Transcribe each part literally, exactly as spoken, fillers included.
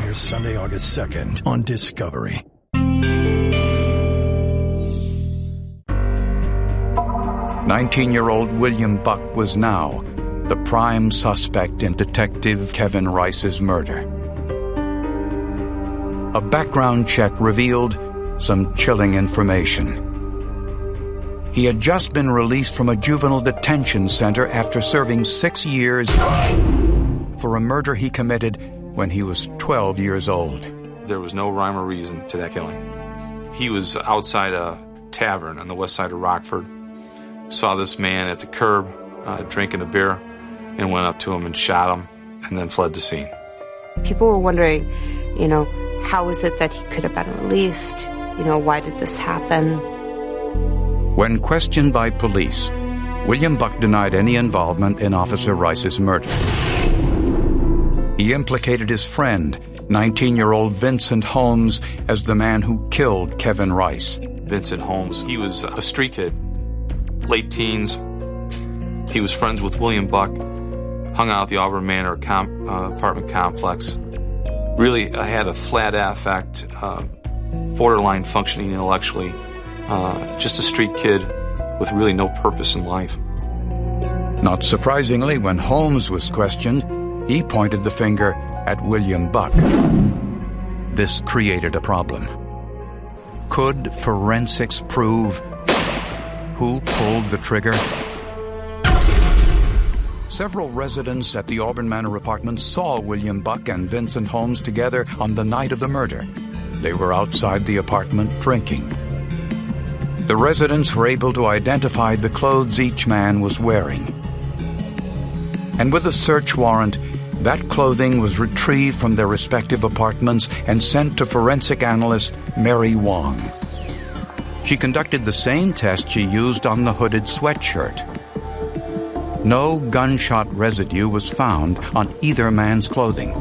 Premieres Sunday, August second on Discovery. nineteen-year-old William Buck was now the prime suspect in Detective Kevin Rice's murder. A background check revealed some chilling information. He had just been released from a juvenile detention center after serving six years for a murder he committed when he was twelve years old. There was no rhyme or reason to that killing. He was outside a tavern on the west side of Rockford, saw this man at the curb uh, drinking a beer, and went up to him and shot him, and then fled the scene. People were wondering, you know, how is it that he could have been released? You know, why did this happen? When questioned by police, William Buck denied any involvement in Officer Rice's murder. He implicated his friend, nineteen-year-old Vincent Holmes, as the man who killed Kevin Rice. Vincent Holmes, he was a street kid, late teens. He was friends with William Buck, hung out at the Auburn Manor com- uh, apartment complex. Really uh, had a flat affect, uh, borderline functioning intellectually. Uh, just a street kid with really no purpose in life. Not surprisingly, when Holmes was questioned, he pointed the finger at William Buck. This created a problem. Could forensics prove who pulled the trigger? Several residents at the Auburn Manor apartment saw William Buck and Vincent Holmes together on the night of the murder. They were outside the apartment drinking. The residents were able to identify the clothes each man was wearing. And with a search warrant, that clothing was retrieved from their respective apartments and sent to forensic analyst Mary Wong. She conducted the same test she used on the hooded sweatshirt. No gunshot residue was found on either man's clothing.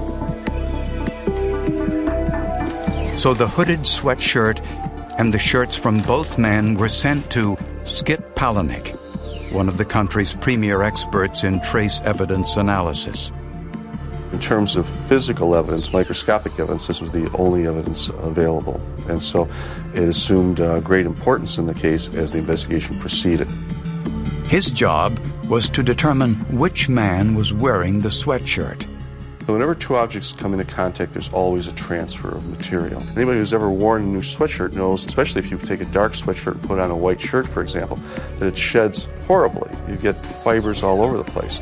So the hooded sweatshirt and the shirts from both men were sent to Skip Palahniuk, one of the country's premier experts in trace evidence analysis. In terms of physical evidence, microscopic evidence, this was the only evidence available. And so it assumed uh, great importance in the case as the investigation proceeded. His job was to determine which man was wearing the sweatshirt. So whenever two objects come into contact, there's always a transfer of material. Anybody who's ever worn a new sweatshirt knows, especially if you take a dark sweatshirt and put on a white shirt, for example, that it sheds horribly. You get fibers all over the place.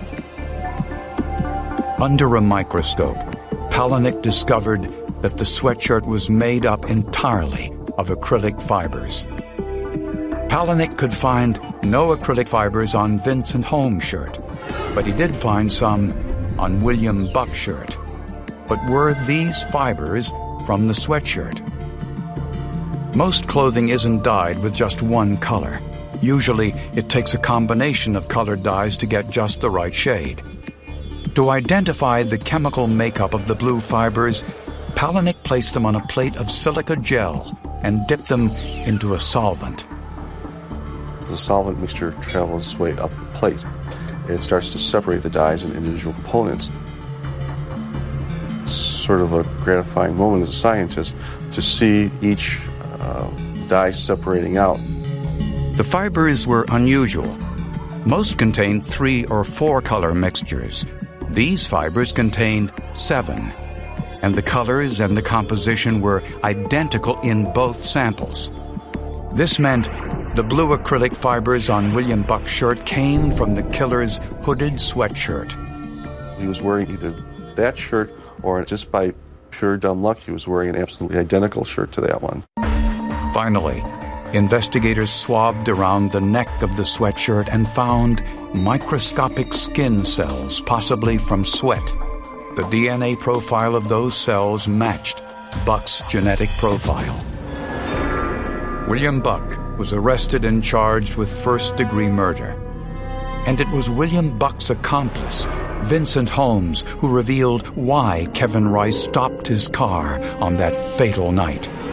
Under a microscope, Palahniuk discovered that the sweatshirt was made up entirely of acrylic fibers. Palahniuk could find no acrylic fibers on Vincent Holmes' shirt, but he did find some on William Buck's shirt. But were these fibers from the sweatshirt? Most clothing isn't dyed with just one color. Usually, it takes a combination of colored dyes to get just the right shade. To identify the chemical makeup of the blue fibers, Palahniuk placed them on a plate of silica gel and dipped them into a solvent. The solvent mixture travels its way up the plate. It starts to separate the dyes into individual components. It's sort of a gratifying moment as a scientist to see each uh, dye separating out. The fibers were unusual. Most contained three or four color mixtures. These fibers contained seven, and the colors and the composition were identical in both samples. This meant the blue acrylic fibers on William Buck's shirt came from the killer's hooded sweatshirt. He was wearing either that shirt or just by pure dumb luck, he was wearing an absolutely identical shirt to that one. Finally, investigators swabbed around the neck of the sweatshirt and found microscopic skin cells, possibly from sweat. The D N A profile of those cells matched Buck's genetic profile. William Buck was arrested and charged with first-degree murder. And it was William Buck's accomplice, Vincent Holmes, who revealed why Kevin Rice stopped his car on that fatal night.